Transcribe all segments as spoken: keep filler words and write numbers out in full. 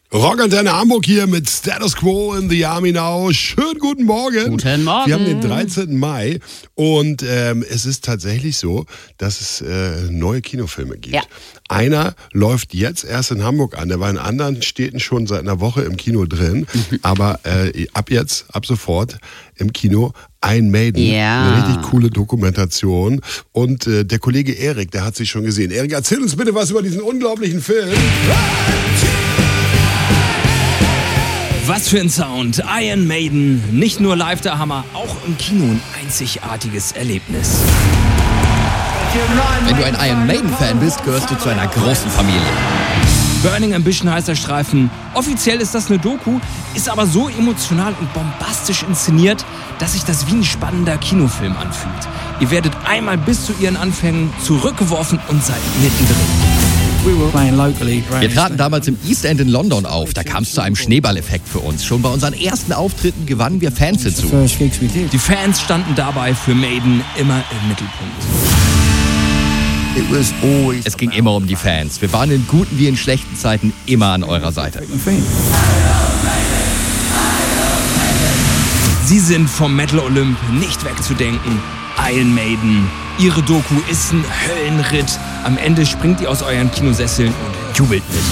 Rockantenne Hamburg hier mit Status Quo in the Army Now. Schönen guten Morgen. Guten Morgen. Wir haben den dreizehnten Mai und ähm, es ist tatsächlich so, dass es äh, neue Kinofilme gibt. Ja. Einer läuft jetzt erst in Hamburg an, der war in anderen Städten schon seit einer Woche im Kino drin, aber äh, ab jetzt, ab sofort im Kino Iron Maiden. Ja. Eine richtig coole Dokumentation und äh, der Kollege Erik, der hat sich schon gesehen. Erik, erzähl uns bitte was über diesen unglaublichen Film. Was für ein Sound. Iron Maiden. Nicht nur live der Hammer, auch im Kino ein einzigartiges Erlebnis. Wenn du ein Iron Maiden-Fan bist, gehörst du zu einer großen Familie. Burning Ambition heißt der Streifen. Offiziell ist das eine Doku, ist aber so emotional und bombastisch inszeniert, dass sich das wie ein spannender Kinofilm anfühlt. Ihr werdet einmal bis zu ihren Anfängen zurückgeworfen und seid mittendrin. Wir traten damals im East End in London auf. Da kam es zu einem Schneeballeffekt für uns. Schon bei unseren ersten Auftritten gewannen wir Fans hinzu. Die Fans standen dabei für Maiden immer im Mittelpunkt. Es ging immer um die Fans. Wir waren in guten wie in schlechten Zeiten immer an eurer Seite. Sie sind vom Metal Olymp nicht wegzudenken. Iron Maiden. Ihre Doku ist ein Höllenritt. Am Ende springt ihr aus euren Kinosesseln und jubelt mit.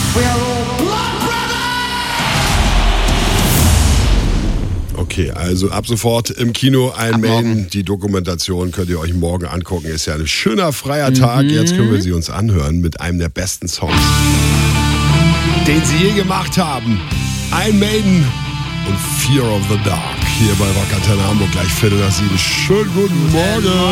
Okay, also ab sofort im Kino Iron Maiden. Die Dokumentation könnt ihr euch morgen angucken. Ist ja ein schöner freier Tag. Mhm. Jetzt können wir sie uns anhören mit einem der besten Songs, den sie je gemacht haben. Iron Maiden und Fear of the Dark. Hier bei Rockantenne Hamburg gleich Viertel nach sieben. Schönen guten Morgen.